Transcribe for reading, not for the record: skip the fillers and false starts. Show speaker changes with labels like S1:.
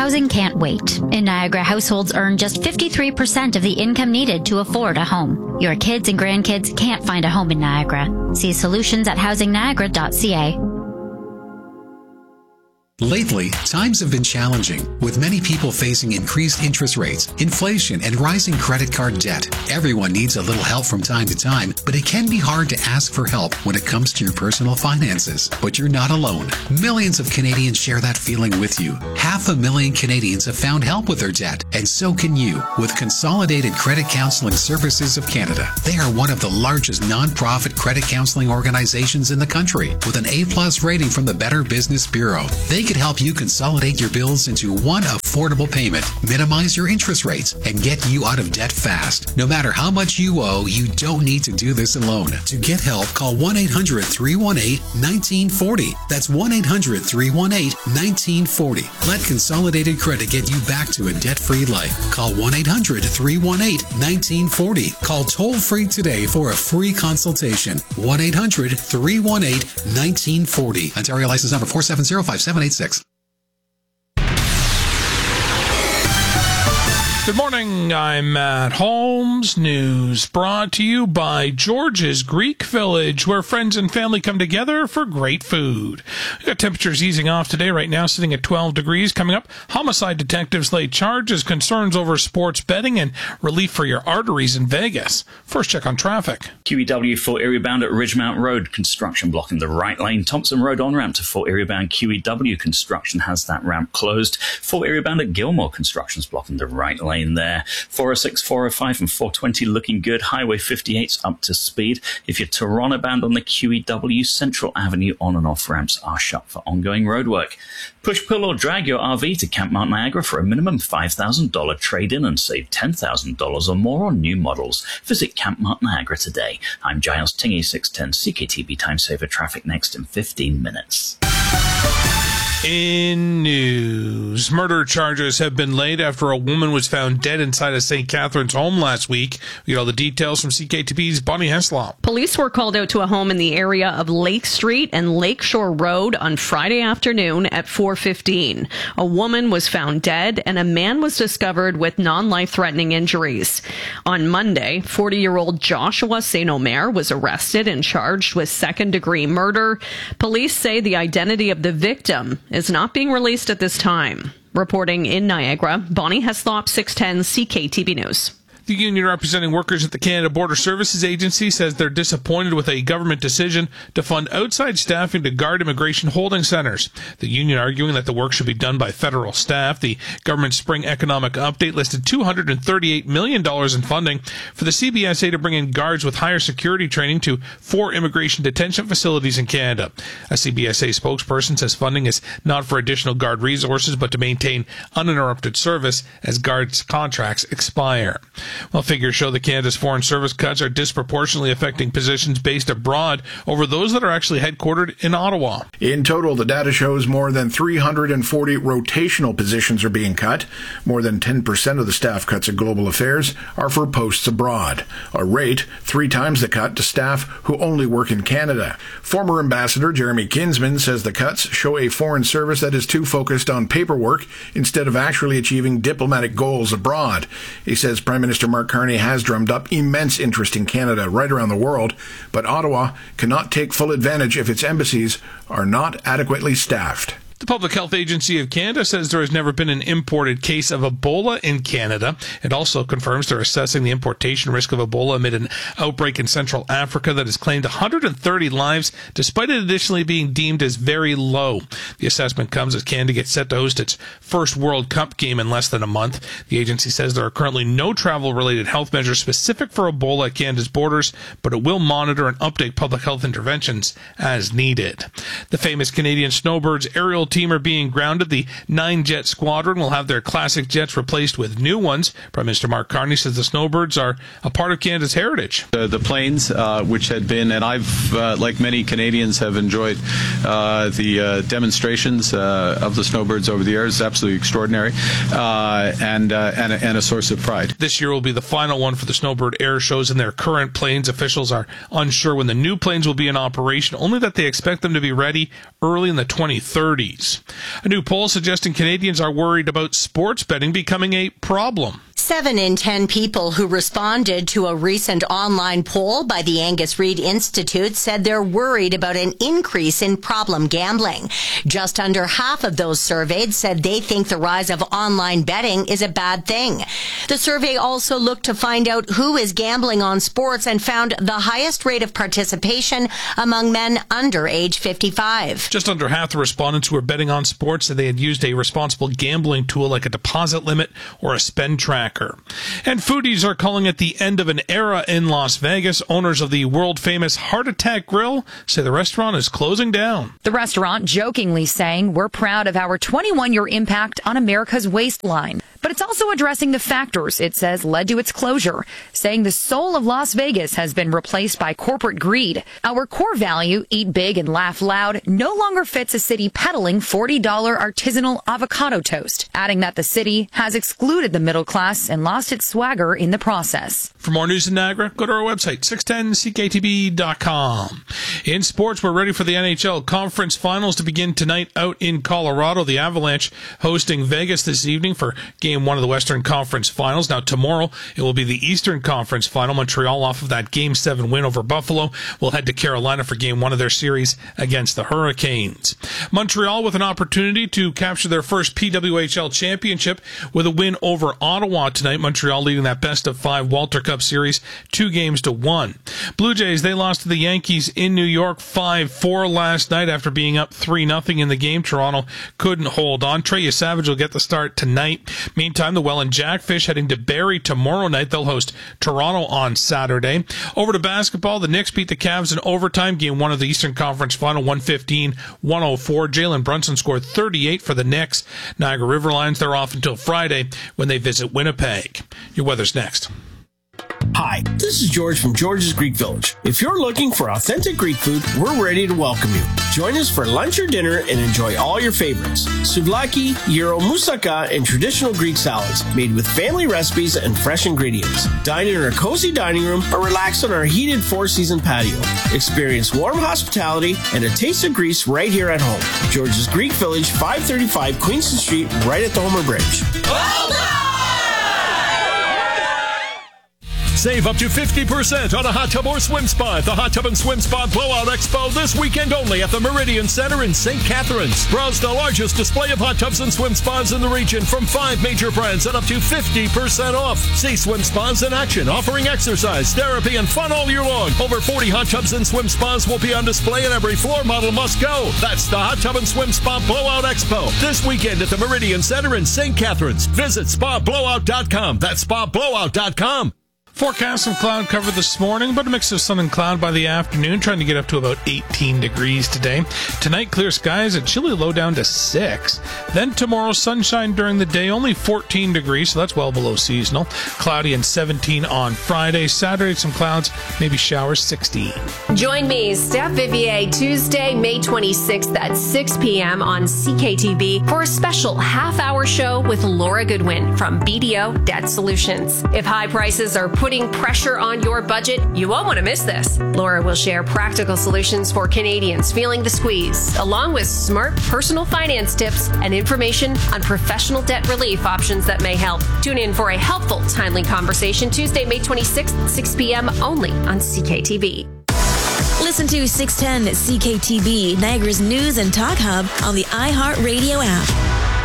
S1: housing can't wait. In Niagara, households earn just 53% of the income needed to afford a home. Your kids and grandkids can't find a home in Niagara. See solutions at housingniagara.ca.
S2: Lately, times have been challenging, with many people facing increased interest rates, inflation, and rising credit card debt. Everyone needs a little help from time to time, but it can be hard to ask for help when it comes to your personal finances. But you're not alone. Millions of Canadians share that feeling with you. 500,000 Canadians have found help with their debt, and so can you with Consolidated Credit Counseling Services of Canada. They are one of the largest non-profit credit counseling organizations in the country, with an A+ rating from the Better Business Bureau. They can help you consolidate your bills into one affordable payment, minimize your interest rates, and get you out of debt fast. No matter how much you owe, you don't need to do this alone. To get help, call 1-800-318-1940. That's 1-800-318-1940. Let Consolidated Credit get you back to a debt-free life. Call 1-800-318-1940. Call toll-free today for a free consultation. 1-800-318-1940. Ontario license number 4705786.
S3: Good morning, I'm Matt Holmes. News brought to you by George's Greek Village, where friends and family come together for great food. We've got temperatures easing off today, right now sitting at 12 degrees. Coming up, homicide detectives lay charges, concerns over sports betting, and relief for your arteries in Vegas. First check on traffic.
S4: QEW Fort Erie bound at Ridgemount Road, construction blocking the right lane. Thompson Road on-ramp to Fort Erie bound QEW, construction has that ramp closed. Fort Erie bound at Gilmore, construction's blocking the right lane there. 406, 405 and 420 looking good. Highway 58's up to speed. If you're Toronto bound on the QEW, Central Avenue on and off ramps are shut for ongoing roadwork. Push, pull or drag your RV to Camp Mount Niagara for a minimum $5,000 trade-in and save $10,000 or more on new models. Visit Camp Mount Niagara today. I'm Giles Tingy, 610 CKTB Time Saver. Traffic next in 15 minutes.
S3: In news, murder charges have been laid after a woman was found dead inside a St. Catharines home last week. We get all the details from CKTV's Bonnie Heslop.
S5: Police were called out to a home in the area of Lake Street and Lakeshore Road on Friday afternoon at 4:15. A woman was found dead and a man was discovered with non-life-threatening injuries. On Monday, 40-year-old Joshua St. Omer was arrested and charged with second-degree murder. Police say the identity of the victim is not being released at this time. Reporting in Niagara, Bonnie Heslop, 610 CKTV News.
S3: The union representing workers at the Canada Border Services Agency says they're disappointed with a government decision to fund outside staffing to guard immigration holding centers. The union arguing that the work should be done by federal staff. The government's spring economic update listed $238 million in funding for the CBSA to bring in guards with higher security training to 4 immigration detention facilities in Canada. A CBSA spokesperson says funding is not for additional guard resources, but to maintain uninterrupted service as guards' contracts expire. Well, figures show that Canada's foreign service cuts are disproportionately affecting positions based abroad over those that are actually headquartered in Ottawa.
S6: In total, the data shows more than 340 rotational positions are being cut. More than 10% of the staff cuts at Global Affairs are for posts abroad, a rate 3 times the cut to staff who only work in Canada. Former Ambassador Jeremy Kinsman says the cuts show a foreign service that is too focused on paperwork instead of actually achieving diplomatic goals abroad. He says Prime Minister Mark Carney has drummed up immense interest in Canada right around the world, but Ottawa cannot take full advantage if its embassies are not adequately staffed.
S3: The Public Health Agency of Canada says there has never been an imported case of Ebola in Canada. It also confirms they're assessing the importation risk of Ebola amid an outbreak in Central Africa that has claimed 130 lives, despite it additionally being deemed as very low. The assessment comes as Canada gets set to host its first World Cup game in less than a month. The agency says there are currently no travel-related health measures specific for Ebola at Canada's borders, but it will monitor and update public health interventions as needed. The famous Canadian snowbirds aerial team are being grounded. The 9-jet squadron will have their classic jets replaced with new ones. Prime Minister Mark Carney says the snowbirds are a part of Canada's heritage.
S7: The planes, which had been, and I've, like many Canadians, have enjoyed the demonstrations of the snowbirds over the years. It's absolutely extraordinary and a source of pride.
S3: This year will be the final one for the snowbird air shows in their current planes. Officials are unsure when the new planes will be in operation, only that they expect them to be ready early in the 2030s. degrees. A new poll suggesting Canadians are worried about sports betting becoming a problem.
S8: 7 in 10 people who responded to a recent online poll by the Angus Reid Institute said they're worried about an increase in problem gambling. Just under half of those surveyed said they think the rise of online betting is a bad thing. The survey also looked to find out who is gambling on sports and found the highest rate of participation among men under age 55.
S3: Just under half the respondents who were betting on sports said they had used a responsible gambling tool like a deposit limit or a spend tracker. And foodies are calling it the end of an era in Las Vegas. Owners of the world-famous Heart Attack Grill say the restaurant is closing down.
S9: The restaurant jokingly saying, "We're proud of our 21-year impact on America's waistline." But it's also addressing the factors it says led to its closure, saying the soul of Las Vegas has been replaced by corporate greed. Our core value, eat big and laugh loud, no longer fits a city peddling $40 artisanal avocado toast, adding that the city has excluded the middle class and lost its swagger in the process.
S3: For more news in Niagara, go to our website, 610ckatb.com. In sports, we're ready for the NHL Conference Finals to begin tonight out in Colorado. The Avalanche hosting Vegas this evening for Game 1 of the Western Conference Finals. Now, tomorrow, it will be the Eastern Conference Final. Montreal, off of that Game 7 win over Buffalo, will head to Carolina for Game 1 of their series against the Hurricanes. Montreal with an opportunity to capture their first PWHL championship with a win over Ottawa tonight. Montreal leading that best-of-5 Walter Cup series 2-1. Blue Jays, they lost to the Yankees in New York 5-4 last night after being up 3-0 in the game. Toronto couldn't hold on. Trey Savage will get the start tonight. Meantime, the Welland Jackfish heading to Barrie tomorrow night. They'll host Toronto on Saturday. Over to basketball, the Knicks beat the Cavs in overtime. Game 1 of the Eastern Conference Final, 115-104. Jalen Brunson scored 38 for the Knicks. Niagara River Lions, they're off until Friday when they visit Winnipeg. Your weather's next.
S10: Hi, this is George from George's Greek Village. If you're looking for authentic Greek food, we're ready to welcome you. Join us for lunch or dinner and enjoy all your favorites. Souvlaki, gyro, moussaka, and traditional Greek salads made with family recipes and fresh ingredients. Dine in our cozy dining room or relax on our heated four-season patio. Experience warm hospitality and a taste of Greece right here at home. George's Greek Village, 535 Queenston Street, right at the Homer Bridge.
S11: Well done! Save up to 50% on a hot tub or swim spa at the Hot Tub and Swim Spa Blowout Expo this weekend only at the Meridian Center in St. Catharines. Browse the largest display of hot tubs and swim spas in the region from 5 major brands at up to 50% off. See swim spas in action, offering exercise, therapy, and fun all year long. Over 40 hot tubs and swim spas will be on display and every floor model must go. That's the Hot Tub and Swim Spa Blowout Expo this weekend at the Meridian Center in St. Catharines. Visit spablowout.com. That's spablowout.com.
S3: Forecast some cloud cover this morning, but a mix of sun and cloud by the afternoon, trying to get up to about 18 degrees today. Tonight, clear skies, a chilly low down to 6. Then tomorrow, sunshine during the day, only 14 degrees, so that's well below seasonal. Cloudy and 17 on Friday. Saturday, some clouds, maybe showers, 16.
S12: Join me, Steph Vivier, Tuesday, May 26th at 6 p.m. on CKTB for a special half-hour show with Laura Goodwin from BDO Debt Solutions. If high prices are putting pressure on your budget, you won't want to miss this. Laura will share practical solutions for Canadians feeling the squeeze, along with smart personal finance tips and information on professional debt relief options that may help. Tune in for a helpful, timely conversation Tuesday, May 26th, 6 p.m. only on CKTV.
S13: Listen to 610 CKTB, Niagara's news and talk hub on the iHeartRadio app.